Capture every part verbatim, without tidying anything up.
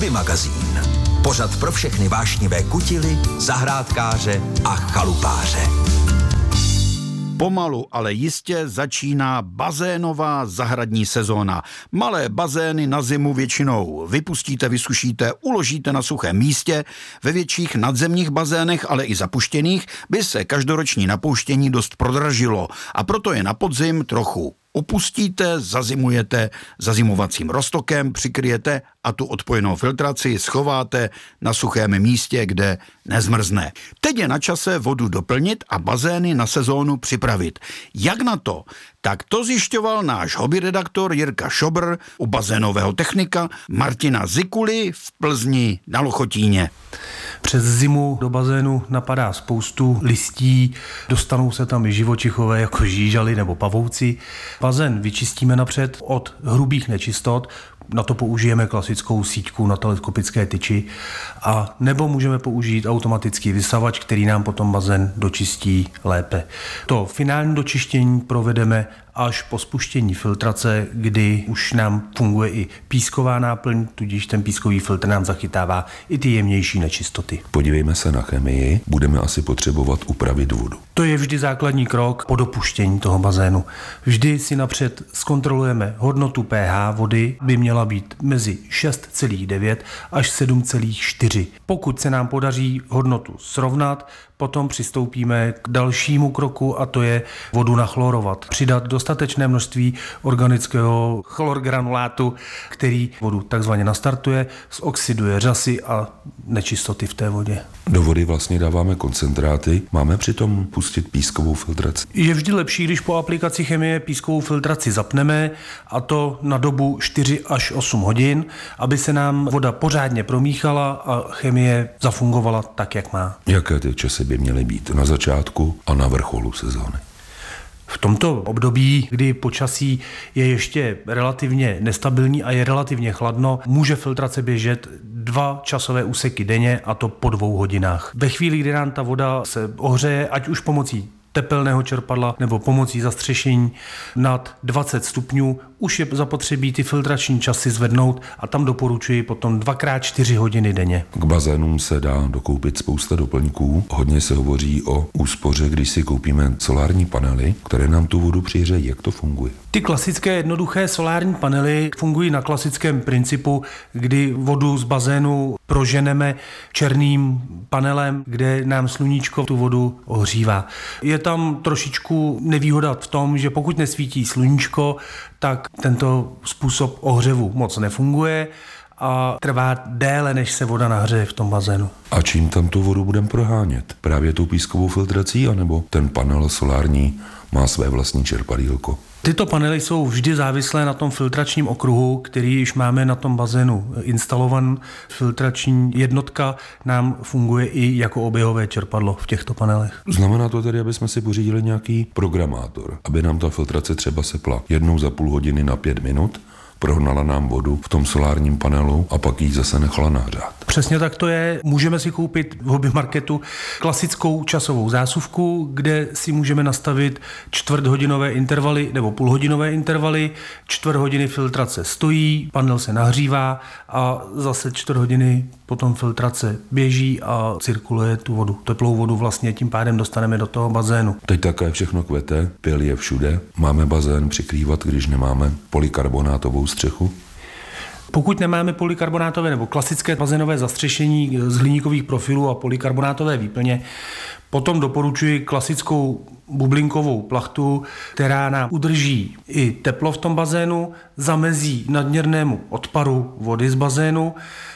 Hobby magazín. Pořad pro všechny vášnivé kutily, zahrádkáře a chalupáře. Pomalu, ale jistě začíná bazénová zahradní sezóna. Malé bazény na zimu většinou vypustíte, vysušíte, uložíte na suchém místě. Ve větších nadzemních bazénech, ale i zapuštěných, by se každoroční napouštění dost prodražilo a proto je na podzim trochu opustíte, zazimujete zazimovacím roztokem, přikryjete a tu odpojenou filtraci schováte na suchém místě, kde nezmrzne. Teď je na čase vodu doplnit a bazény na sezónu připravit. Jak na to? Tak to zjišťoval náš hobby redaktor Jirka Šobr u bazénového technika Martina Zikuly v Plzni na Lochotíně. Přes zimu do bazénu napadá spoustu listí, dostanou se tam i živočichové jako žížaly nebo pavouci. Bazén vyčistíme napřed od hrubých nečistot, na to použijeme klasickou síťku na teleskopické tyči a nebo můžeme použít automatický vysavač, který nám potom bazén dočistí lépe. To finální dočištění provedeme až po spuštění filtrace, kdy už nám funguje i písková náplň, tudíž ten pískový filtr nám zachytává i ty jemnější nečistoty. Podívejme se na chemii, budeme asi potřebovat upravit vodu. To je vždy základní krok po dopuštění toho bazénu. Vždy si napřed zkontrolujeme hodnotu pH vody, by měla být mezi šest celá devět až sedm celá čtyři. Pokud se nám podaří hodnotu srovnat, potom přistoupíme k dalšímu kroku a to je vodu nachlorovat. Přidat dostatečné množství organického chlorgranulátu, který vodu takzvaně nastartuje, zoxiduje řasy a nečistoty v té vodě. Do vody vlastně dáváme koncentráty, máme přitom pustit pískovou filtraci. Je vždy lepší, když po aplikaci chemie pískovou filtraci zapneme, a to na dobu čtyři až osm hodin, aby se nám voda pořádně promíchala a chemie zafungovala tak, jak má. Jaké ty časy by měly být na začátku a na vrcholu sezóny? V tomto období, kdy počasí je ještě relativně nestabilní a je relativně chladno, může filtrace běžet dva časové úseky denně, a to po dvou hodinách. Ve chvíli, kdy nám ta voda se ohřeje, ať už pomocí tepelného čerpadla nebo pomocí zastřešení nad dvacet stupňů, už je zapotřebí ty filtrační časy zvednout a tam doporučuji potom dvakrát čtyři hodiny denně. K bazénům se dá dokoupit spousta doplňků. Hodně se hovoří o úspoře, když si koupíme solární panely, které nám tu vodu přihřejí. Jak to funguje? Ty klasické jednoduché solární panely fungují na klasickém principu, kdy vodu z bazénu proženeme černým panelem, kde nám sluníčko tu vodu ohřívá. Je tam trošičku nevýhoda v tom, že pokud nesvítí sluníčko, tak tento způsob ohřevu moc nefunguje a trvá déle, než se voda nahřeje v tom bazénu. A čím tam tu vodu budeme prohánět? Právě tou pískovou filtrací, anebo ten panel solární má své vlastní čerpadýlko? Tyto panely jsou vždy závislé na tom filtračním okruhu, který již máme na tom bazénu instalovan. Filtrační jednotka nám funguje i jako oběhové čerpadlo v těchto panelech. Znamená to tedy, aby jsme si pořídili nějaký programátor, aby nám ta filtrace třeba sepla jednou za půl hodiny na pět minut, prohnala nám vodu v tom solárním panelu a pak ji zase nechala nahřát. Přesně tak to je. Můžeme si koupit v hobby marketu klasickou časovou zásuvku, kde si můžeme nastavit čtvrthodinové intervaly nebo půlhodinové intervaly. Čtvrt hodiny filtrace stojí, panel se nahřívá a zase čtvrt hodiny potom filtrace běží a cirkuluje tu vodu. Teplou vodu vlastně tím pádem dostaneme do toho bazénu. Teď také všechno kvete, pil je všude. Máme bazén přikrývat, když nemáme polykarbonátovou střechu? Pokud nemáme polykarbonátové nebo klasické bazénové zastřešení z hliníkových profilů a polykarbonátové výplně, potom doporučuji klasickou bublinkovou plachtu, která nám udrží i teplo v tom bazénu, zamezí nadměrnému odparu vody z bazénu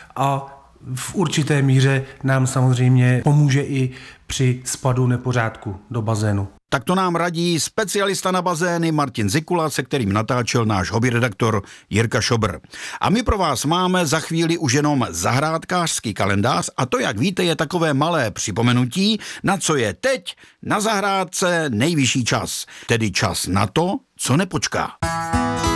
a v určité míře nám samozřejmě pomůže i při spadu nepořádku do bazénu. Tak to nám radí specialista na bazény Martin Zikula, se kterým natáčel náš hobby redaktor Jirka Šobr. A my pro vás máme za chvíli už jenom zahrádkářský kalendář a to, jak víte, je takové malé připomenutí, na co je teď na zahrádce nejvyšší čas. Tedy čas na to, co nepočká.